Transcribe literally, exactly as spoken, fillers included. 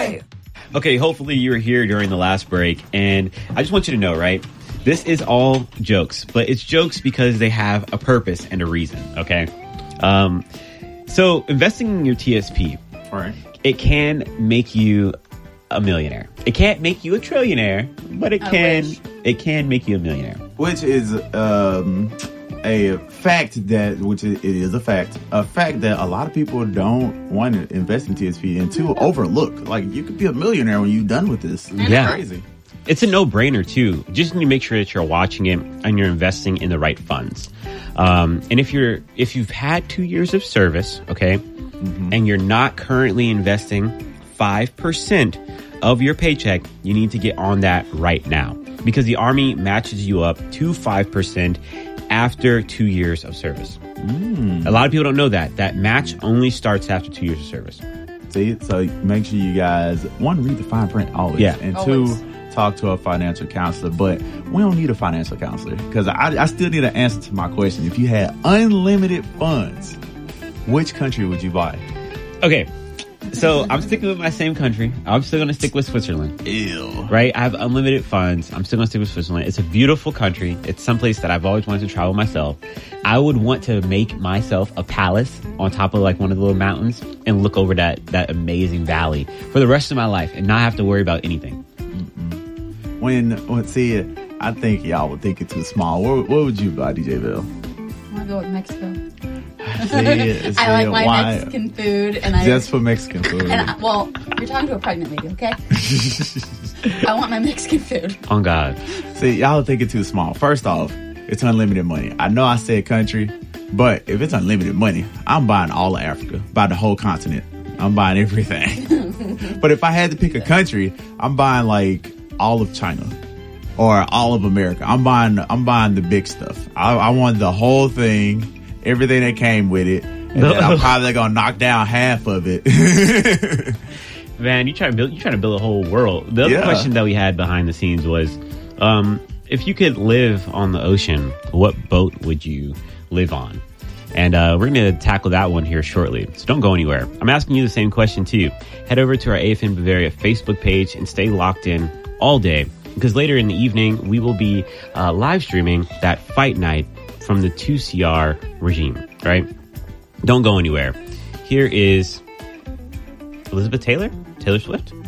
Yay! Okay, hopefully you were here during the last break, and I just want you to know, right? This is all jokes, but it's jokes because they have a purpose and a reason, okay? Um, so investing in your T S P, all right, it can make you a millionaire. It can't make you a trillionaire, but it I can wish. it can make you a millionaire. Which is um, a fact that, which it is a fact, a fact that a lot of people don't want to invest in T S P and to overlook. Like, you could be a millionaire when you're done with this. It's yeah. crazy. It's a no-brainer, too. Just need to make sure that you're watching it and you're investing in the right funds. Um, and if you're if you've had two years of service, okay, mm-hmm. and you're not currently investing five percent of your paycheck, you need to get on that right now. Because the Army matches you up to five percent after two years of service. Mm. A lot of people don't know that. That match only starts after two years of service. See, so make sure you guys, one, read the fine print always. Yeah. And always. two, talk to a financial counselor. But we don't need a financial counselor because I, I still need an answer to my question. If you had unlimited funds, which country would you buy? Okay. So I'm sticking with my same country. I'm still going to stick with Switzerland. Ew. Right? I have unlimited funds. I'm still going to stick with Switzerland. It's a beautiful country. It's someplace that I've always wanted to travel myself. I would want to make myself a palace on top of like one of the little mountains and look over that, that amazing valley for the rest of my life and not have to worry about anything. Mm-mm. When, when, see, I think y'all would think it too small. What, what would you buy, D J Bill? I'm going to go with Mexico. See, see, I like my why? Mexican food, and I just for Mexican food. And I, well, you're talking to a pregnant lady, okay? I want my Mexican food. On God. See, y'all think it too small. First off, it's unlimited money. I know I said country, but if it's unlimited money, I'm buying all of Africa, buy the whole continent. I'm buying everything. But if I had to pick a country, I'm buying like all of China or all of America. I'm buying. I'm buying the big stuff. I, I want the whole thing. Everything that came with it, and then I'm probably gonna knock down half of it. Man, you try to build, you trying to build a whole world. The other Yeah. question that we had behind the scenes was, um, if you could live on the ocean, what boat would you live on? And uh, we're going to tackle that one here shortly. So don't go anywhere. I'm asking you the same question too. Head over to our A F N Bavaria Facebook page and stay locked in all day, because later in the evening we will be uh, live streaming that fight night from the two C R regime, right? Don't go anywhere. Here is Elizabeth Taylor, Taylor Swift.